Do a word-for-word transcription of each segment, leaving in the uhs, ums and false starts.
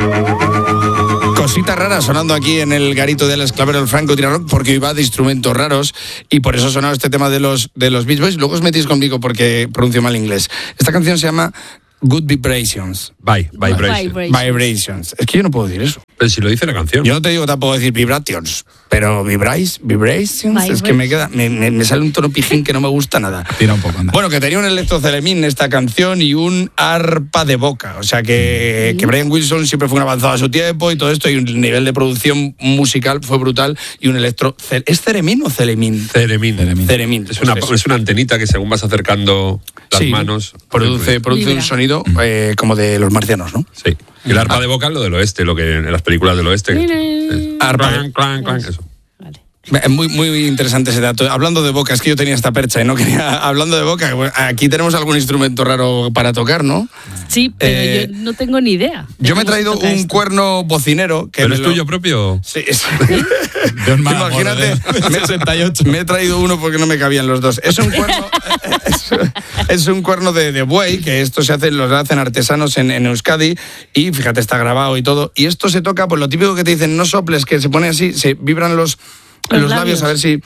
Cositas raras sonando aquí en el garito del Esclavero del Franco Tirarock, porque iba de instrumentos raros y por eso ha sonado este tema de los, de los Beach Boys. Luego os metís conmigo porque pronuncio mal inglés. Esta canción se llama Good Vibrations. Bye, vibrations. Vibrations. Vibrations. Es que yo no puedo decir eso. Pero si lo dice la canción. Yo no te digo tampoco decir vibrations, pero vibrais, vibrations, Vibration. Es que me queda, me, me, me sale un tono pijín que no me gusta nada. Tira un poco, anda. Bueno, que tenía un electrocelemín esta canción y un arpa de boca. O sea que, que Brian Wilson siempre fue un avanzado a su tiempo y todo esto, y un nivel de producción musical fue brutal y un electro... ¿Es ceremín o celemín? Ceremín. Ceremín. ceremín. Es, una, es una antenita que según vas acercando las sí, manos... Produce, produce un sonido eh, como de los marcianos, ¿no? Sí. Y el arpa de boca es lo del oeste, lo que en las películas del oeste. Es, arpa. Clan, clan, clan, eso. Es muy, muy interesante ese dato. Hablando de boca, es que yo tenía esta percha y no quería... Hablando de boca, aquí tenemos algún instrumento raro para tocar, ¿no? Sí, pero eh, yo no tengo ni idea. Yo me he traído un esto. cuerno bocinero. Que ¿Pero es lo... tuyo propio? Sí. sí. De un Imagínate, me, sesenta y ocho. Me he traído uno porque no me cabían los dos. Es un cuerno, es, es un cuerno de, de buey, que esto se hace, los hacen artesanos en, en Euskadi, y fíjate, está grabado y todo. Y esto se toca, pues lo típico que te dicen, no soples, que se pone así, se vibran los... Los, los labios. labios, a ver si...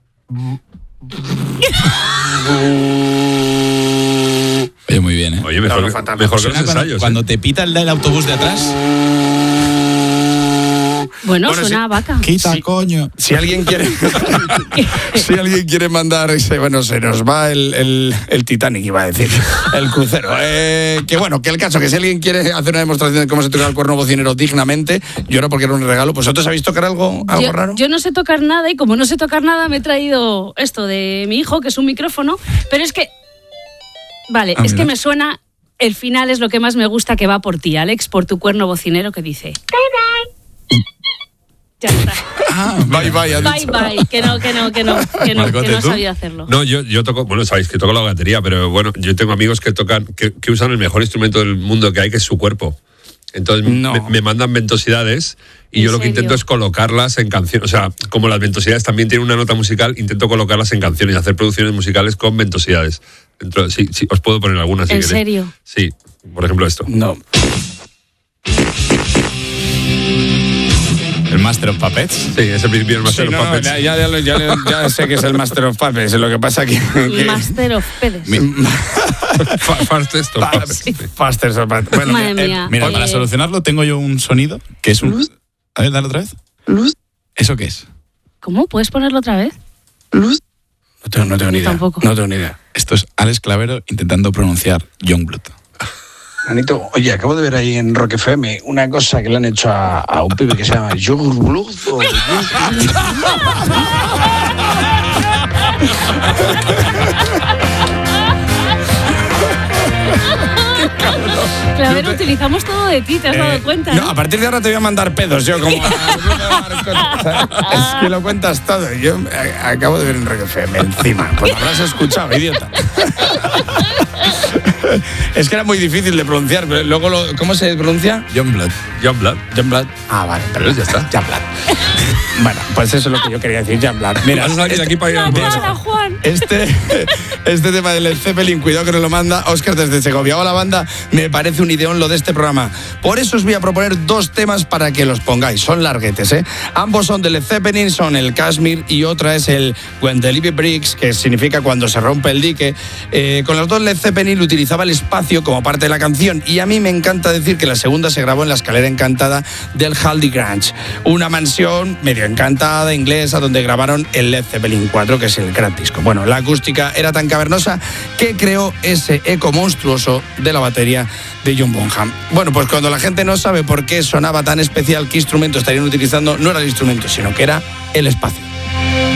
Oye, muy bien, ¿eh? Oye, mejor, no, mejor que los ensayos. Cuando, ¿eh? cuando te pita el del autobús de atrás... Bueno, bueno, suena si, a vaca. Quita, si, coño. Si alguien quiere... si alguien quiere mandar ese... Bueno, se nos va el, el, el Titanic, iba a decir. El crucero. Eh, que bueno, que el caso, que si alguien quiere hacer una demostración de cómo se toca el cuerno bocinero dignamente, yo no, porque era un regalo, pues ¿vosotros sabéis tocar algo, algo yo, raro? Yo no sé tocar nada, y como no sé tocar nada, me he traído esto de mi hijo, que es un micrófono, pero es que... Vale, ah, es mira. que me suena... El final es lo que más me gusta, que va por ti, Alex, por tu cuerno bocinero, que dice... Ya está. Ah, bye, bye, bye, bye, que no, que no, que no, que no, que no sabía hacerlo. No, yo, yo toco, bueno, sabéis que toco la batería, pero bueno, yo tengo amigos que tocan, que, que usan el mejor instrumento del mundo que hay, que es su cuerpo. Entonces no. me, me mandan ventosidades y yo lo que serio? intento es colocarlas en canciones. O sea, como las ventosidades también tienen una nota musical, intento colocarlas en canciones y hacer producciones musicales con ventosidades. Dentro, sí, sí, os puedo poner algunas si ¿En queréis. serio? Sí, por ejemplo esto. No. ¿El Master of Puppets? Sí, es el principio del Master sí, of no, Puppets. No, ya, ya, ya, ya, ya sé que es el Master of Puppets, lo que pasa que... que... Master of Puppets. Fastest of Puppets. Sí. Fastest of Puppets. Bueno, Madre mía. Eh, mira, eh... para solucionarlo tengo yo un sonido que es un... ¿Luz? A ver, dale otra vez. ¿Luz? ¿Eso qué es? ¿Cómo? ¿Puedes ponerlo otra vez? ¿Luz? No tengo, no tengo ni idea. Tampoco. No tengo ni idea. Esto es Alex Clavero intentando pronunciar Youngblood. Anito, oye, acabo de ver ahí en Rock F M una cosa que le han hecho a, a un pibe que se llama Youngblood. Claro, utilizamos todo de ti, ¿te has eh, dado cuenta? No, ¿no? A partir de ahora te voy a mandar pedos, yo como... Es que lo cuentas todo. Yo acabo de ver en Rock F M encima. Pues lo habrás escuchado, idiota. Es que era muy difícil de pronunciar. Luego, lo, ¿cómo se pronuncia? Youngblood. Youngblood. Youngblood. Ah, vale. Pero ya está. Youngblood. Bueno, pues eso es lo que yo quería decir, Youngblood. Mira, vas a salir este, aquí para ir a cara, Juan. Este, este tema del Led Zeppelin, cuidado que nos lo manda Óscar desde Segovia. Hola, banda, me parece un ideón lo de este programa. Por eso os voy a proponer dos temas para que los pongáis. Son larguetes, ¿eh? Ambos son de Led Zeppelin, son el Kashmir y otra es el When the Levee Breaks, que significa cuando se rompe el dique. Eh, con los dos Led Zeppelin utilizaba el espacio como parte de la canción, y a mí me encanta decir que la segunda se grabó en la escalera encantada del Haldie Grange, una mansión medio encantada inglesa donde grabaron el Led Zeppelin cuatro, que es el gran disco. Bueno, la acústica era tan cavernosa que creó ese eco monstruoso de la batería de John Bonham. Bueno, pues cuando la gente no sabe por qué sonaba tan especial, qué instrumento estarían utilizando, no era el instrumento, sino que era el espacio.